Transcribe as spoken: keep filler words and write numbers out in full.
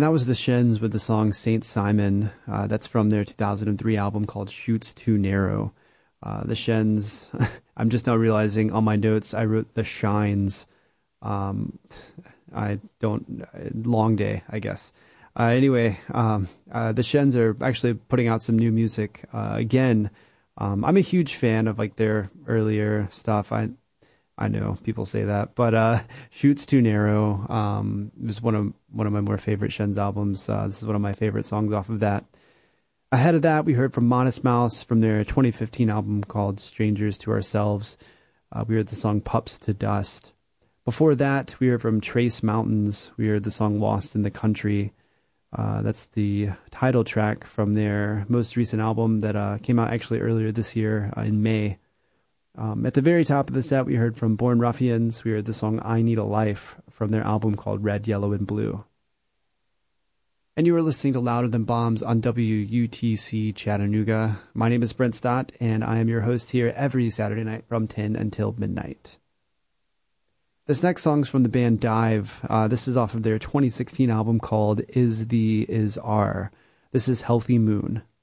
that was the Shins with the song Saint Simon. Uh, that's from their two thousand three album called Chutes Too Narrow. Uh, the Shins, I'm just now realizing on my notes, I wrote the Shines. Um, I don't, long day, I guess. Uh, anyway, um, uh, the Shins are actually putting out some new music. Uh, again, um, I'm a huge fan of like their earlier stuff. I, I know people say that, but uh, "Chutes Too Narrow" um, was one of one of my more favorite Shins albums. Uh, this is one of my favorite songs off of that. Ahead of that, we heard from Modest Mouse from their twenty fifteen album called "Strangers to Ourselves." Uh, we heard the song "Pups to Dust." Before that, we heard from Trace Mountains. We heard the song "Lost in the Country." Uh, that's the title track from their most recent album that uh, came out actually earlier this year uh, in May. Um, at the very top of the set, we heard from Born Ruffians. We heard the song "I Need a Life" from their album called Red, Yellow, and Blue. And you were listening to Louder Than Bombs on W U T C Chattanooga. My name is Brent Stott, and I am your host here every Saturday night from ten until midnight. This next song's from the band Dive. Uh, this is off of their twenty sixteen album called Is the Is Are. This is Healthy Moon.